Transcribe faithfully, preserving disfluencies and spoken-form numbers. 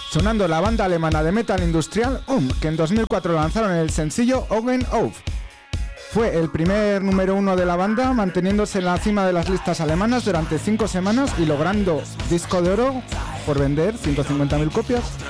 sonando la banda alemana de metal industrial Um, que en dos mil cuatro lanzaron el sencillo Augen auf. Fue el primer número uno de la banda, manteniéndose en la cima de las listas alemanas durante cinco semanas y logrando disco de oro por vender ciento cincuenta mil copias.